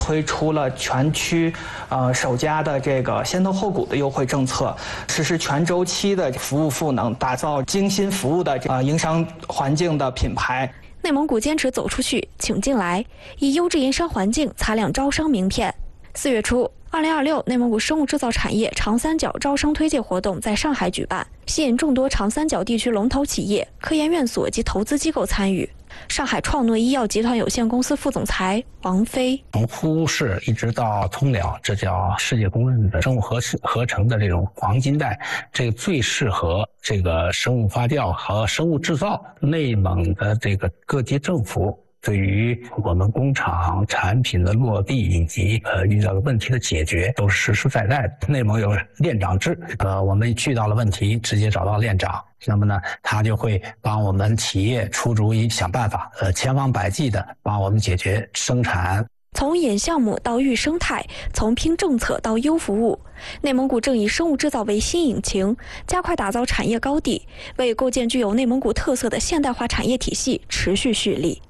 推出了全区首家的这个先投后股的优惠政策，实施全周期的服务赋能，打造精心服务的营商环境的品牌。 内蒙古坚持走出去，请进来，以优质营商环境擦亮招商名片。4月初，2026内蒙古生物制造产业长三角招商推介活动在上海举办，吸引众多长三角地区龙头企业、科研院所及投资机构参与。上海创诺医药集团有限公司副总裁王飞： 从呼市一直到通辽，这叫世界公认的生物合成的这种黄金带，这个最适合这个生物发酵和生物制造。内蒙的这个各级政府对于我们工厂产品的落地以及遇到的问题的解决都是实实在在的。内蒙有链长制，我们遇到了问题直接找到链长，那么呢，他就会帮我们企业出主意、想办法，千方百计的帮我们解决生产。 从引项目到育生态，从拼政策到优服务，内蒙古正以生物制造为新引擎，加快打造产业高地，为构建具有内蒙古特色的现代化产业体系持续蓄力。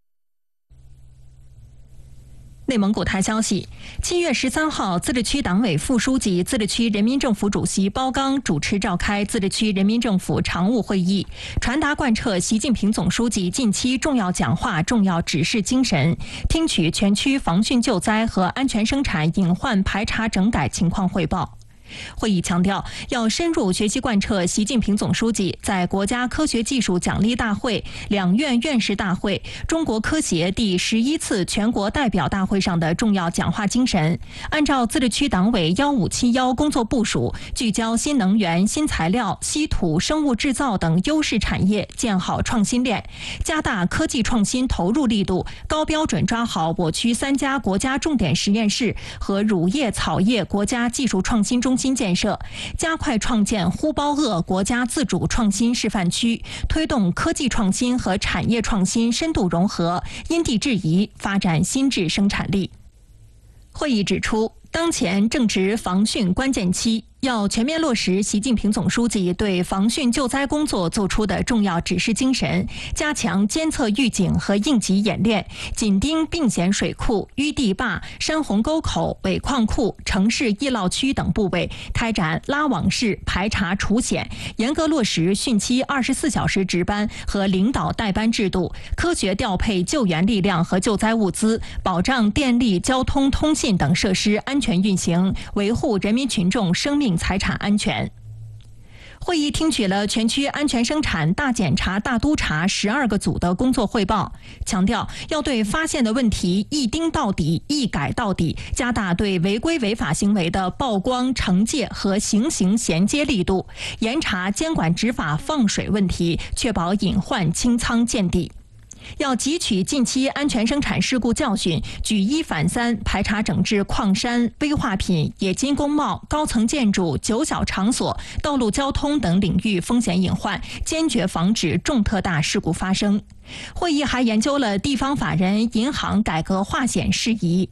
内蒙古台消息，7月13号，自治区党委副书记、自治区人民政府主席包刚主持召开自治区人民政府常务会议，传达贯彻习近平总书记近期重要讲话、重要指示精神，听取全区防汛救灾和安全生产隐患排查整改情况汇报。会议强调，要深入学习贯彻习近平总书记在国家科学技术奖励大会、两院院士大会、中国科协第11次全国代表大会上的重要讲话精神，按照自治区党委1571工作部署，聚焦新能源、新材料、稀土、生物制造等优势产业，建好创新链，加大科技创新投入力度，高标准抓好我区3家国家重点实验室和乳业草业国家技术创新中心建设，加快创建呼包鄂国家自主创新示范区，推动科技创新和产业创新深度融合，因地制宜发展新质生产力。会议指出，当前正值防汛关键期，要全面落实习近平总书记对防汛救灾工作作出的重要指示精神，加强监测预警和应急演练，紧盯并险水库、淤地坝、山洪沟口、尾矿库、城市易涝区等部位，开展拉网式排查除险，严格落实汛期24小时值班和领导带班制度，科学调配救援力量和救灾物资，保障电力、交通、通信等设施安全运行，维护人民群众生命财产安全。会议听取了全区安全生产大检查、大督查12个组的工作汇报，强调要对发现的问题一盯到底、一改到底，加大对违规违法行为的曝光、惩戒和行刑衔接力度，严查监管执法放水问题，确保隐患清仓见底。要汲取近期安全生产事故教训，举一反三，排查整治矿山、危化品、冶金工贸、高层建筑、酒小场所、道路交通等领域风险隐患，坚决防止重特大事故发生。会议还研究了地方法人银行改革划险事宜。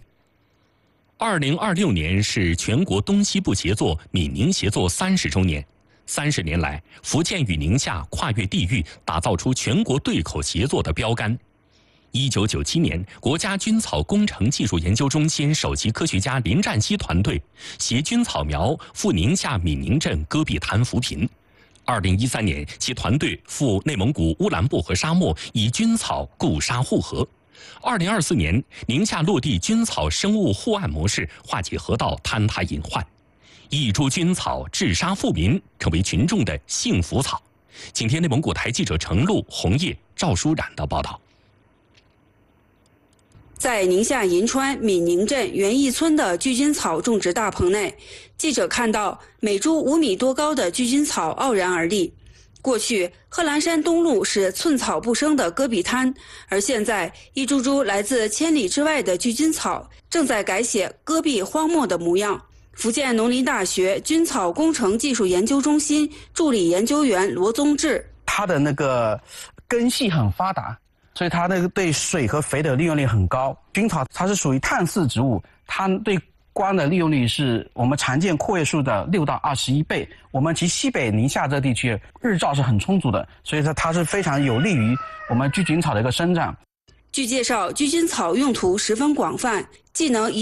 2026年是全国东西部协作闽宁协作30周年。30年来，福建与宁夏跨越地域，打造出全国对口协作的标杆。1997年，国家菌草工程技术研究中心首席科学家林占西团队携菌草苗赴宁夏闽宁镇戈壁滩扶贫。2013年，其团队赴内蒙古乌兰布和沙漠，以菌草固沙护河。2024年，宁夏落地菌草生物护岸模式，化解河道坍塌隐患。一株菌草治沙富民，成为群众的幸福草。请听内蒙古台记者程璐、红叶、赵舒冉的报道。 在宁夏银川闽宁镇园艺村的聚菌草种植大棚内，记者看到每株5米多高的聚菌草傲然而立。过去，贺兰山东路是寸草不生的戈壁滩，而现在，一株株来自千里之外的聚菌草正在改写戈壁荒漠的模样。福建农林大学菌草工程技术研究中心助理研究员罗宗志， 它的那个根系很发达，所以它那个对水和肥的利用率很高。菌草它是属于碳饲植物，它对光的利用率是我们常见阔叶树的6到21倍。我们其西北宁夏这地区日照是很充足的，所以说它是非常有利于我们聚菌草的一个生长。 据介绍，聚菌草用途十分广泛，既能